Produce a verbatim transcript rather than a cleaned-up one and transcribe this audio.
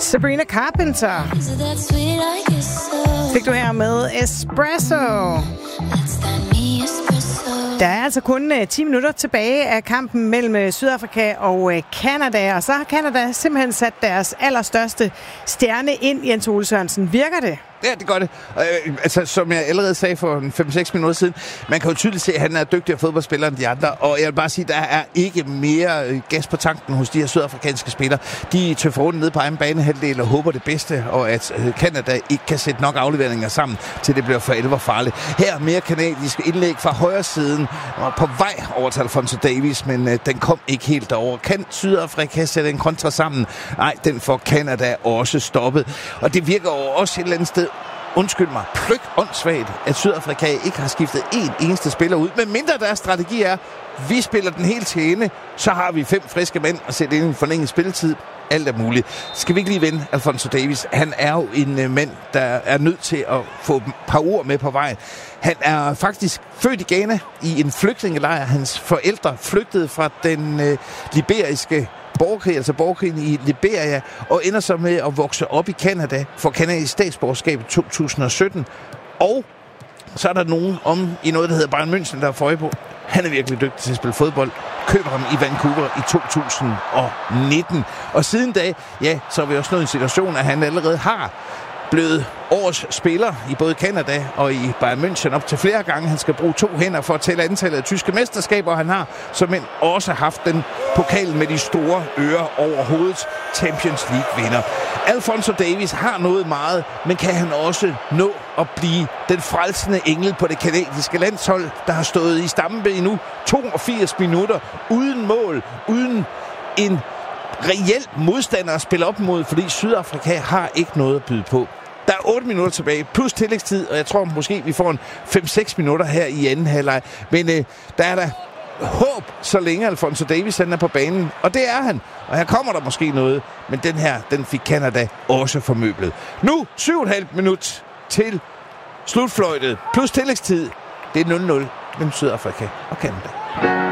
Sabrina Carpenter. Fik du her med Espresso. Der er altså kun ti minutter tilbage af kampen mellem Sydafrika og Canada, og så har Canada simpelthen sat deres allerstørste stjerne ind, Jens Ole Sørensen. Virker det? Ja, det gør det. Øh, altså, som jeg allerede sagde for fem seks minutter siden, man kan jo tydeligt se, at han er dygtigere fodboldspiller end de andre, og jeg vil bare sige, at der er ikke mere gas på tanken hos de her sydafrikanske spillere. De tøffer rundt ned på egen banehalvdel og håber det bedste, og at Canada ikke kan sætte nok afleveringer sammen, til det bliver for alvor farligt. Her mere kanadisk indlæg fra højre siden, og på vej over til Alfonso Davies, men øh, den kom ikke helt derover. Kan Sydafrika sætte en kontra sammen? Nej, den får Canada også stoppet. Og det virker jo også et eller andet sted, undskyld mig, pløk åndssvagt, at Sydafrika ikke har skiftet en eneste spiller ud. Men mindre deres strategi er, vi spiller den helt til ende, så har vi fem friske mænd og sætte ind i en forlænget spilletid. Alt er muligt. Skal vi ikke lige vende Alfonso Davies? Han er jo en uh, mand, der er nødt til at få et par ord med på vejen. Han er faktisk født i Ghana i en flygtningelejr. Hans forældre flygtede fra den uh, liberiske borgerkrig, altså borgerkrigen i Liberia, og ender så med at vokse op i Canada for kanadisk statsborgerskab i to tusind og sytten. Og så er der nogen om i noget, der hedder Bayern München, der er for på. Han er virkelig dygtig til at spille fodbold. Køber ham i Vancouver i to tusind og nitten. Og siden da, ja, så er vi også nået i en situation, at han allerede har blevet årets spiller i både Canada og i Bayern München op til flere gange. Han skal bruge to hænder for at tælle antallet af tyske mesterskaber, han har som en også haft den pokal med de store ører over hovedet. Champions League-vinder. Alfonso Davies har nået meget, men kan han også nå at blive den frelsende engel på det kanadiske landshold, der har stået i stampe i nu toogfirs minutter, uden mål, uden en reel modstander at spille op mod, fordi Sydafrika har ikke noget at byde på. Der er otte minutter tilbage, plus tillægstid, og jeg tror måske, vi får en fem seks minutter her i anden halvleg. Men øh, der er der håb, så længe Alfonso Davies han er på banen, og det er han. Og her kommer der måske noget, men den her, den fik Canada også formøblet. Nu syv komma fem minut til slutfløjtet, plus tillægstid. Det er nul nul mellem Sydafrika og Canada.